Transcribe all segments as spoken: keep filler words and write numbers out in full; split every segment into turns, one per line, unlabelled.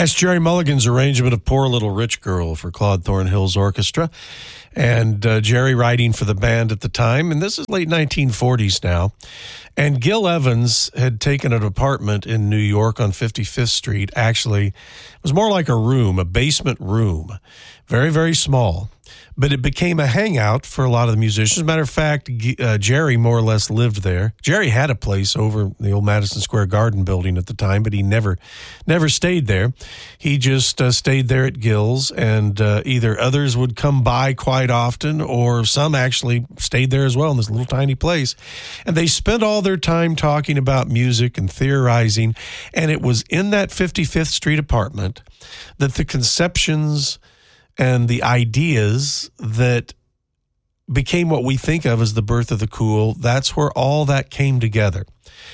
That's Jerry Mulligan's arrangement of Poor Little Rich Girl for Claude Thornhill's orchestra. And uh, Jerry writing for the band at the time. And this is late nineteen forties now. And Gil Evans had taken an apartment in New York on fifty-fifth Street. Actually, it was more like a room, a basement room. Very, very small. But it became a hangout for a lot of the musicians. As a matter of fact, uh, Jerry more or less lived there. Jerry had a place over the old Madison Square Garden building at the time, but he never never stayed there. He just uh, stayed there at Gil's, and uh, either others would come by quite often, or some actually stayed there as well in this little tiny place. And they spent all their time talking about music and theorizing, and it was in that fifty-fifth Street apartment that the conceptions and the ideas that became what we think of as the birth of the cool, that's where all that came together.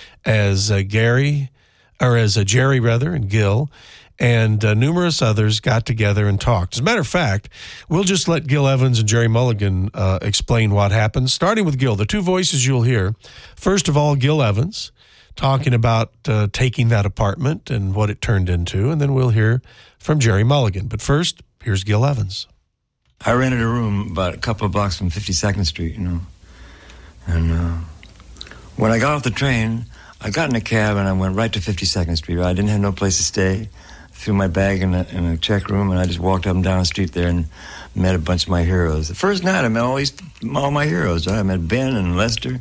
As uh, Gary, or as uh, Jerry rather, and Gil, and uh, numerous others got together and talked. As a matter of fact, we'll just let Gil Evans and Jerry Mulligan uh, explain what happened, starting with Gil. The two voices you'll hear, first of all, Gil Evans, talking about uh, taking that apartment and what it turned into, and then we'll hear from Jerry Mulligan. But first, here's Gil Evans.
I rented a room about a couple of blocks from fifty-second Street, you know. And uh, when I got off the train, I got in a cab and I went right to fifty-second Street. I didn't have no place to stay. Threw my bag in a, in a check room, and I just walked up and down the street there and met a bunch of my heroes. The first night, I met all these all my heroes. Right? I met Ben and Lester,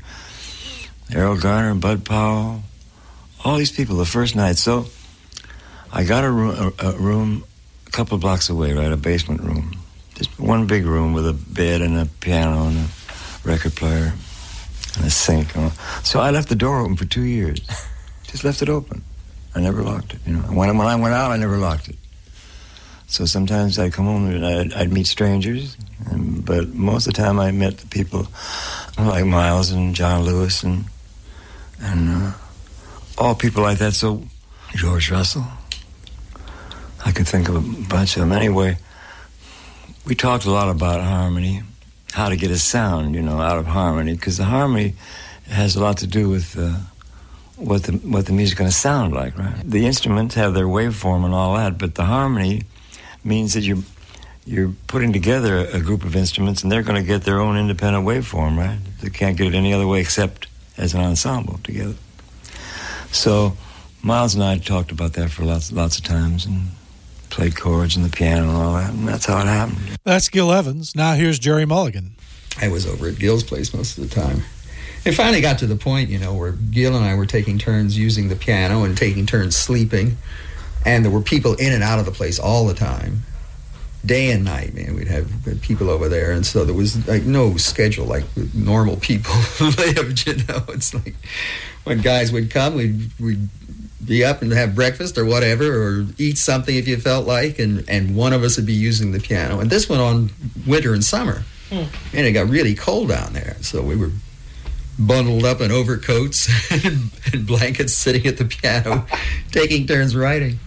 Errol Garner, Bud Powell, all these people the first night. So I got a room, a, a room a couple of blocks away, right, a basement room. Just one big room with a bed and a piano and a record player and a sink. So I left the door open for two years. Just left it open. I never locked it, you know. When, when I went out, I never locked it. So sometimes I'd come home and I'd, I'd meet strangers, and, but most of the time I met the people like Miles and John Lewis and and uh, all people like that. So George Russell, I could think of a bunch of them. Anyway, we talked a lot about harmony, how to get a sound, you know, out of harmony, because the harmony has a lot to do with uh, what the what the music's going to sound like, right? The instruments have their waveform and all that, but the harmony means that you're you're putting together a group of instruments, and they're going to get their own independent waveform, right? They can't get it any other way except as an ensemble together. So Miles and I talked about that for lots lots of times, and played chords and the piano and all that, and that's how it happened.
That's Gil Evans. Now here's Jerry Mulligan.
I was over at Gil's place most of the time. It finally got to the point, you know, where Gil and I were taking turns using the piano and taking turns sleeping, and there were people in and out of the place all the time, day and night, man. We'd have people over there, and so there was like no schedule like normal people lived, you know. It's like when guys would come, we'd, we'd be up and have breakfast or whatever, or eat something if you felt like, and, and one of us would be using the piano. And this went on winter and summer, mm. and it got really cold down there, so we were bundled up in overcoats and, and blankets, sitting at the piano, taking turns writing.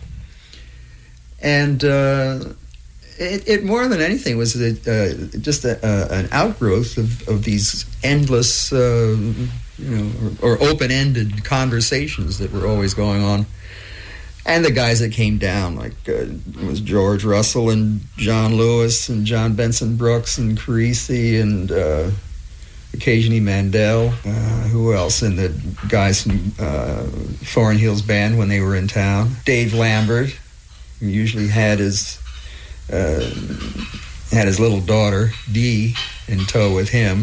And uh, it, it more than anything was a, uh, just a, uh, an outgrowth of, of these endless, uh, you know, or, or open-ended conversations that were always going on. And the guys that came down, like uh, it was George Russell and John Lewis and John Benson Brooks and Carisi and Uh, occasionally Mandel, uh, who else? And the guys from uh, Thornhill's band when they were in town. Dave Lambert, who usually had his uh, had his little daughter Dee in tow with him.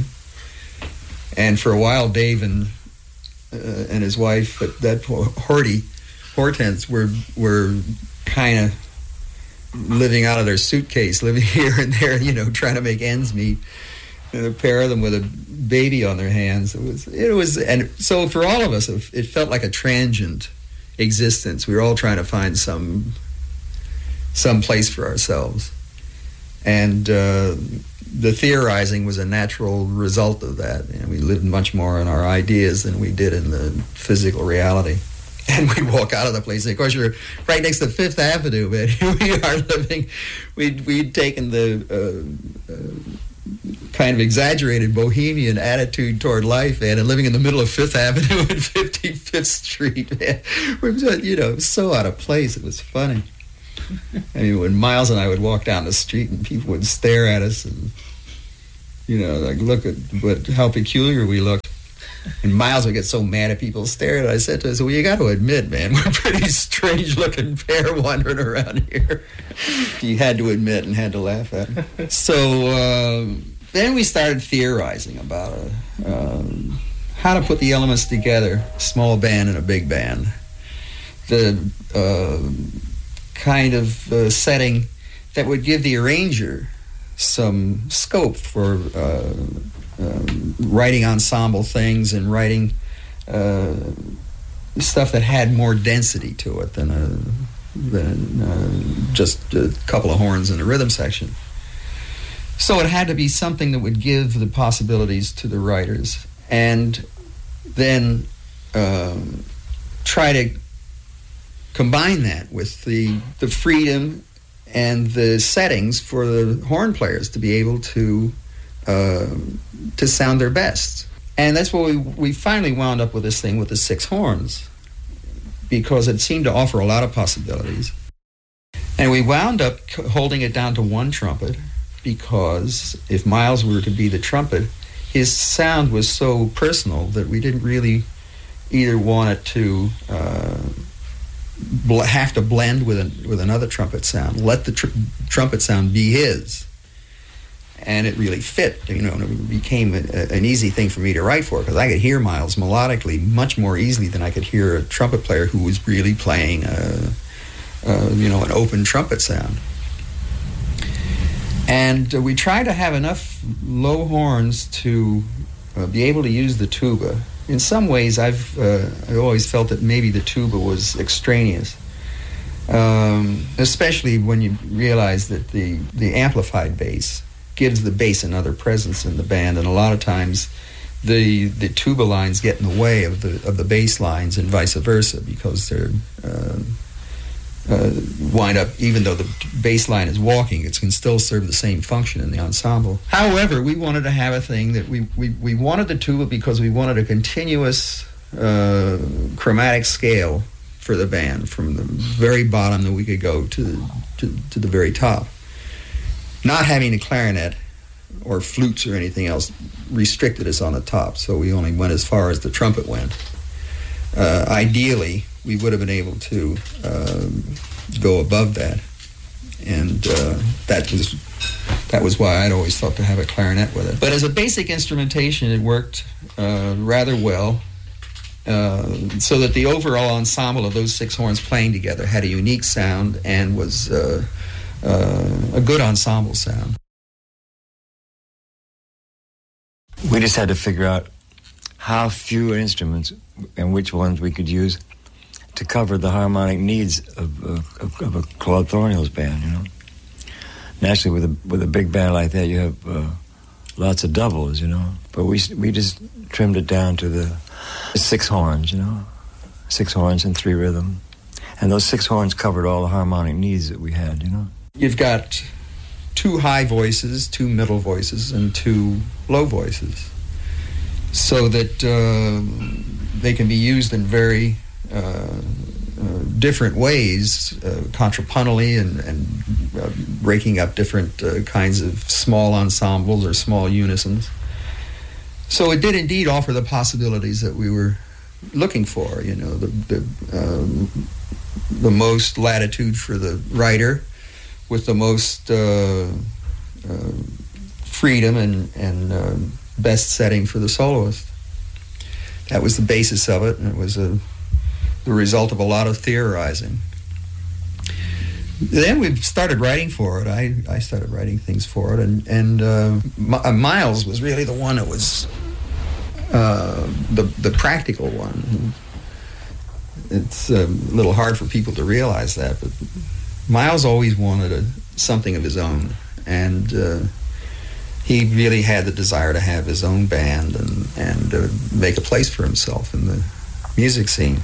And for a while, Dave and uh, and his wife, that Horty, Hortense, were were kind of living out of their suitcase, living here and there, you know, trying to make ends meet. And a pair of them with a baby on their hands. It was, it was, and so for all of us, it felt like a transient existence. We were all trying to find some, some place for ourselves, and uh, the theorizing was a natural result of that. And we lived much more in our ideas than we did in the physical reality. And we'd walk out of the place, and of course you're right next to Fifth Avenue, but here we are living. We'd we'd taken the Uh, uh, kind of exaggerated bohemian attitude toward life, man, and living in the middle of Fifth Avenue and fifty-fifth Street, man. We were, you know, so out of place. It was funny. I mean, when Miles and I would walk down the street and people would stare at us and, you know, like, look at what, how peculiar we looked. And Miles would get so mad at people staring. I said to him, well, you got to admit, man, we're a pretty strange-looking pair wandering around here. He had to admit and had to laugh at him. So uh, then we started theorizing about uh, um, how to put the elements together, small band and a big band. The uh, kind of uh, setting that would give the arranger some scope for uh, um, writing ensemble things and writing uh, stuff that had more density to it than, a, than uh, just a couple of horns in a rhythm section. So it had to be something that would give the possibilities to the writers, and then um, try to combine that with the the freedom and the settings for the horn players to be able to uh, to sound their best. And that's what we we finally wound up with this thing with the six horns, because it seemed to offer a lot of possibilities. And we wound up holding it down to one trumpet, because if Miles were to be the trumpet, his sound was so personal that we didn't really either want it to uh, bl- have to blend with an, with another trumpet sound. Let the tr- trumpet sound be his, and it really fit. You know, and it became a, a, an easy thing for me to write for, because I could hear Miles melodically much more easily than I could hear a trumpet player who was really playing, a, a, you know, an open trumpet sound. And uh, we tried to have enough low horns to uh, be able to use the tuba. In some ways, I've uh, I always felt that maybe the tuba was extraneous, um, especially when you realize that the, the amplified bass gives the bass another presence in the band, and a lot of times the the tuba lines get in the way of the of the bass lines, and vice versa, because they're uh, Uh, wind up, even though the bass line is walking, it can still serve the same function in the ensemble. However, we wanted to have a thing that we, we, we wanted the tuba because we wanted a continuous uh, chromatic scale for the band, from the very bottom that we could go to, to, to the very top. Not having a clarinet or flutes or anything else restricted us on the top, so we only went as far as the trumpet went. Uh, ideally, we would have been able to um, go above that, and uh, that was that was why I'd always thought to have a clarinet with it. But as a basic instrumentation, it worked uh, rather well, uh, so that the overall ensemble of those six horns playing together had a unique sound and was uh, uh, a good ensemble sound.
We just had to figure out how few instruments and which ones we could use to cover the harmonic needs of, uh, of, of a Claude Thornhill's band, you know. Naturally, with a with a big band like that, you have uh, lots of doubles, you know. But we we just trimmed it down to the six horns, you know, six horns and three rhythm, and those six horns covered all the harmonic needs that we had, you know.
You've got two high voices, two middle voices, and two low voices, so that uh, they can be used in very Uh, uh, different ways, uh, contrapuntally, and, and uh, breaking up different uh, kinds of small ensembles or small unisons. So it did indeed offer the possibilities that we were looking for. You know, the the, um, the most latitude for the writer, with the most uh, uh, freedom and and uh, best setting for the soloist. That was the basis of it, and it was a the result of a lot of theorizing. Then we started writing for it. I, I started writing things for it, and and uh, M- Miles was really the one that was uh, the the practical one. It's a little hard for people to realize that, but Miles always wanted a, something of his own, and uh, he really had the desire to have his own band and and uh, make a place for himself in the music scene.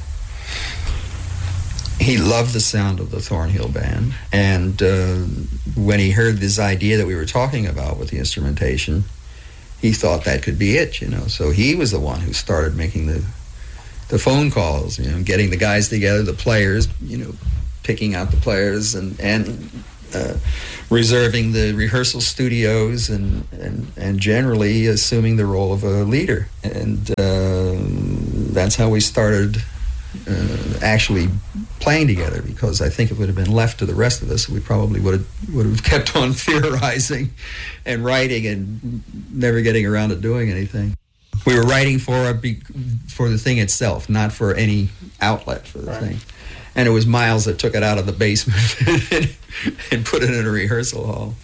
He loved the sound of the Thornhill band, and uh, when he heard this idea that we were talking about with the instrumentation, he thought that could be it, you know. So he was the one who started making the the phone calls, you know, getting the guys together, the players, you know, picking out the players and and uh, reserving the rehearsal studios and, and and generally assuming the role of a leader. And uh, that's how we started uh, actually playing together, because I think if it would have been left to the rest of us, we probably would have would have kept on theorizing and writing and never getting around to doing anything. We were writing for a, for the thing itself, not for any outlet for the right. thing. And it was Miles that took it out of the basement and, and put it in a rehearsal hall.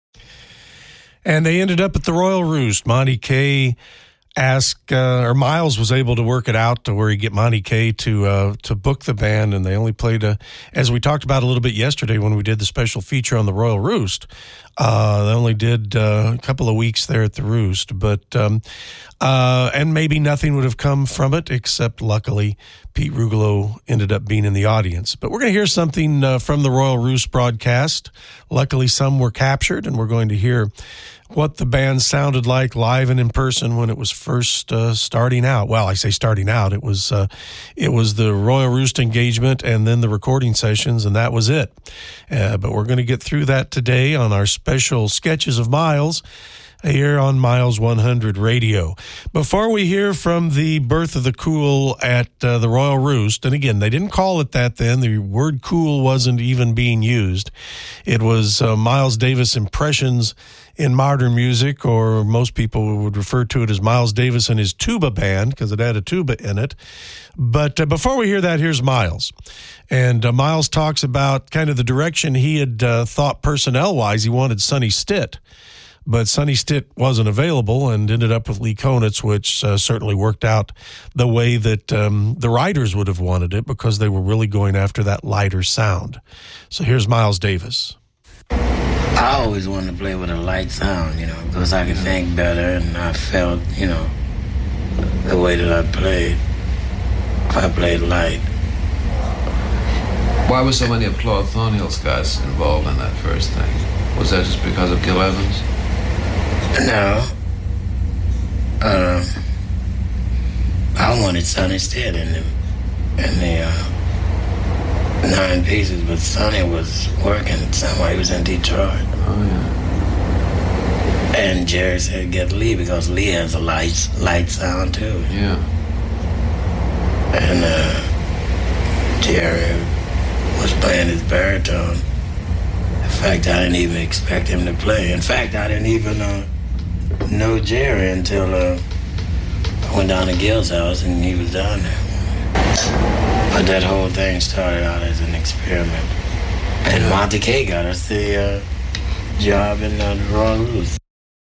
And they ended up at the Royal Roost. Monte Kay asked, uh, or Miles was able to work it out to where he get Monte Kay to uh, to book the band, and they only played, a, as we talked about a little bit yesterday when we did the special feature on the Royal Roost, uh, they only did uh, a couple of weeks there at the Roost, but um, uh, and maybe nothing would have come from it, except luckily Pete Rugolo ended up being in the audience. But we're going to hear something uh, from the Royal Roost broadcast. Luckily, some were captured, and we're going to hear what the band sounded like live and in person when it was first uh, starting out. Well, I say starting out. It was uh, it was the Royal Roost engagement and then the recording sessions, and that was it. Uh, but we're going to get through that today on our special Sketches of Miles here on Miles one hundred Radio. Before we hear from the birth of the cool at uh, the Royal Roost, and again, they didn't call it that then. The word cool wasn't even being used. It was uh, Miles Davis Impressions in Modern Music, or most people would refer to it as Miles Davis and his tuba band, because it had a tuba in it. But uh, before we hear that, here's Miles. And uh, Miles talks about kind of the direction he had uh, thought personnel-wise. He wanted Sonny Stitt, but Sonny Stitt wasn't available and ended up with Lee Konitz, which uh, certainly worked out the way that um, the writers would have wanted it, because they were really going after that lighter sound. So here's Miles Davis.
I always wanted to play with a light sound, you know, because I could think better, and I felt, you know, the way that I played, if I played light.
Why were so many of Claude Thornhill's guys involved in that first thing? Was that just because of Gil Evans?
No. Um, I wanted Sonny Stitt in the, in the uh, nine pieces, but Sonny was working somewhere. He was in Detroit.
Oh, yeah.
And Jerry said, get Lee, because Lee has a light, light sound, too.
Yeah.
And uh, Jerry was playing his baritone. In fact, I didn't even expect him to play. In fact, I didn't even uh, know Jerry until uh, I went down to Gil's house and he was down there. But that whole thing started out as an experiment. And Monte Kay got us the uh, job in uh, the Royal Roost.